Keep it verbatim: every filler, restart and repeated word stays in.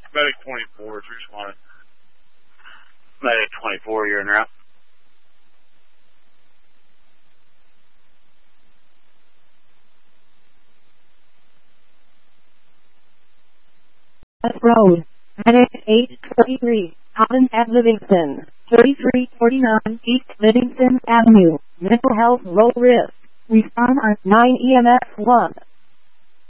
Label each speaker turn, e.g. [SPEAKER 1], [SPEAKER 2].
[SPEAKER 1] Medic twenty-four is responding. Medic twenty-four, you're in route.
[SPEAKER 2] Road. Medic eight twenty-three. Common at Livingston. thirty-three forty-nine East Livingston Avenue. Mental health low risk. Respond on nine E M S one.